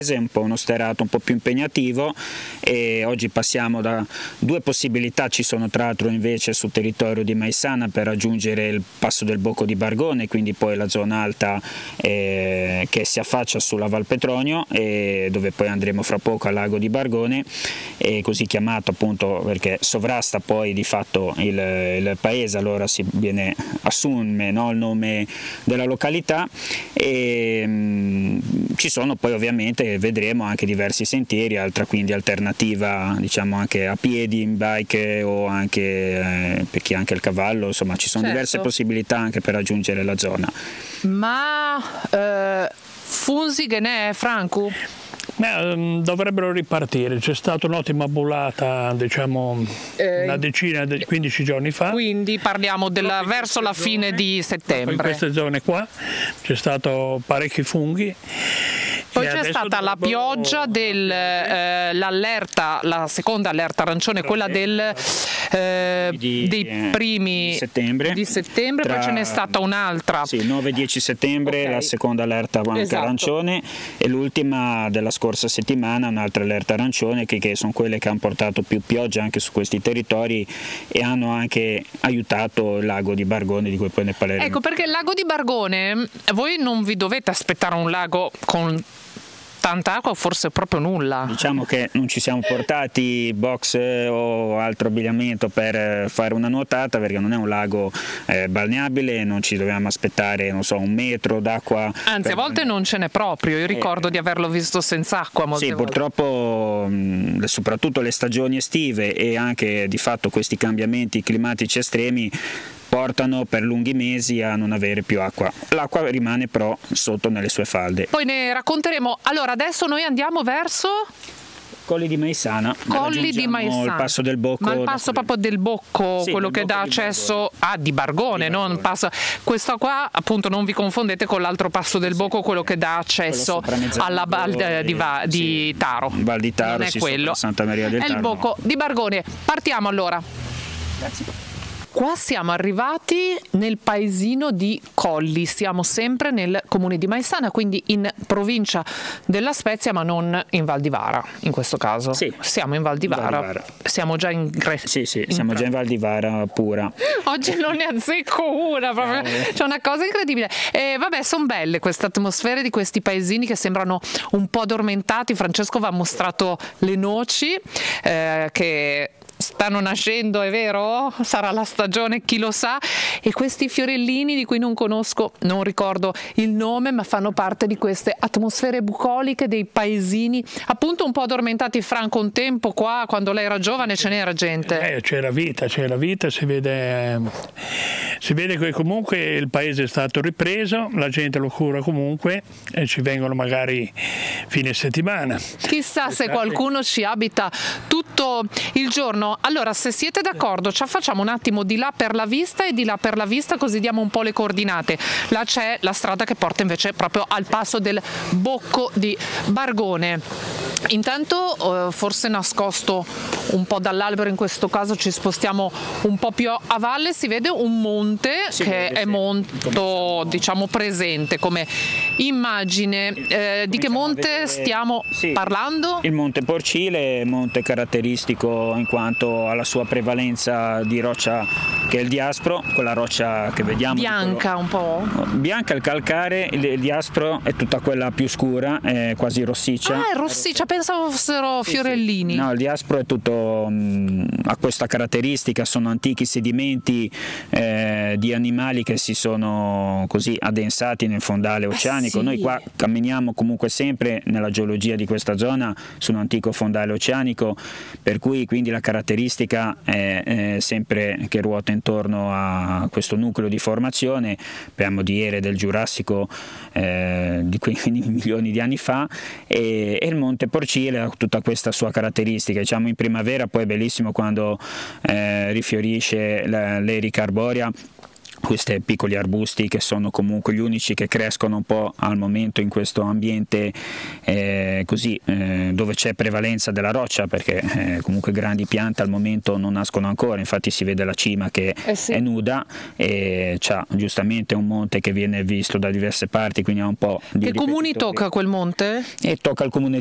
è un po' uno sterrato un po' più impegnativo, e oggi passiamo da due possibilità. Ci sono tra l'altro invece sul territorio di Maisana per raggiungere il passo del Bocco di Bargone, quindi poi la zona alta che si affaccia sulla Val Petronio, dove poi andremo fra poco al lago di Bargone, così chiamato appunto perché sovrasta poi di fatto il paese, allora assume, no, il nome della località. E ci sono poi ovviamente, vedremo, anche diversi sentieri, quindi alternativa diciamo anche a piedi, in bike o anche per chi ha anche il cavallo, insomma ci sono diverse possibilità anche per raggiungere la zona. Ma Funzi che ne è, Franco? Dovrebbero ripartire, c'è stata un'ottima bullata, diciamo una decina, 15 giorni fa. Quindi parliamo verso la fine di settembre. In queste zone qua c'è stato parecchi funghi. Poi c'è stata la pioggia l'allerta, la seconda allerta arancione, quella dei primi di settembre, poi ce n'è stata un'altra. Sì, 9-10 settembre, la seconda allerta anche arancione, e l'ultima della scorsa settimana un'altra allerta arancione, che sono quelle che hanno portato più pioggia anche su questi territori e hanno anche aiutato il lago di Bargone, di cui poi ne parleremo. Ecco perché il lago di Bargone, voi non vi dovete aspettare un lago con tanta acqua, forse proprio nulla. Diciamo che non ci siamo portati box o altro abbigliamento per fare una nuotata, perché non è un lago balneabile, non ci dobbiamo aspettare, non so, un metro d'acqua. Anzi, a volte non ce n'è proprio, io ricordo di averlo visto senza acqua molte volte. Purtroppo soprattutto le stagioni estive e anche di fatto questi cambiamenti climatici estremi portano per lunghi mesi a non avere più acqua. L'acqua rimane però sotto nelle sue falde. Poi ne racconteremo. Allora adesso noi andiamo verso Colli di Maisana. Il passo del Bocco. Ma il passo proprio del Bocco, quello che dà accesso di Bargone, non passa. Questo qua appunto non vi confondete con l'altro passo del Bocco, quello che dà accesso alla Val di Taro. Val di Taro, non è quello. Santa Maria del Taro. È il Bocco di Bargone. Partiamo allora. Grazie. Qua siamo arrivati nel paesino di Colli, siamo sempre nel comune di Maisana, quindi in provincia della Spezia, ma non in Val di Vara in questo caso. Sì. Siamo in Val di Vara. Siamo già in Sì, siamo già in Val di Vara pura. Oggi non ne azzecco una, proprio. C'è una cosa incredibile. Vabbè, sono belle queste atmosfere di questi paesini che sembrano un po' addormentati. Francesco vi ha mostrato le noci che stanno nascendo, è vero? Sarà la stagione, chi lo sa, e questi fiorellini di cui non ricordo il nome, ma fanno parte di queste atmosfere bucoliche dei paesini, appunto un po' addormentati. Franco, un tempo qua, quando lei era giovane, ce n'era gente. C'era vita, si vede che comunque il paese è stato ripreso, la gente lo cura comunque e ci vengono magari fine settimana. Chissà se qualcuno ci abita tutto il giorno. Allora, se siete d'accordo, ci facciamo un attimo di là per la vista e di là per la vista, così diamo un po' le coordinate. Là c'è la strada che porta invece proprio al passo del Bocco di Bargone. Intanto, forse nascosto un po' dall'albero, in questo caso ci spostiamo un po' più a valle, si vede un monte che è molto, diciamo, presente come immagine. Di che monte stiamo parlando? Il Monte Porcile, monte caratteristico in quanto alla sua prevalenza di roccia che è il diaspro, quella roccia che vediamo bianca, un po'? Bianca, il calcare, il diaspro è tutta quella più scura, è quasi rossiccia. È rossiccia, pensavo fossero fiorellini. No, il diaspro è tutto ha questa caratteristica, sono antichi sedimenti di animali che si sono così addensati nel fondale oceanico. Noi qua camminiamo comunque sempre nella geologia di questa zona su un antico fondale oceanico, per cui quindi la caratteristica è sempre che ruota intorno a questo nucleo di formazione, parliamo di ere del Giurassico di quei milioni di anni fa, e il Monte Porcile ha tutta questa sua caratteristica. Diciamo in primavera poi è bellissimo quando rifiorisce l'erica arborea, questi piccoli arbusti che sono comunque gli unici che crescono un po' al momento in questo ambiente dove c'è prevalenza della roccia, perché comunque grandi piante al momento non nascono ancora, infatti si vede la cima che sì. è nuda e c'ha giustamente un monte che viene visto da diverse parti, quindi ha un po' di Che comuni ripetitori. tocca quel monte? E tocca il comune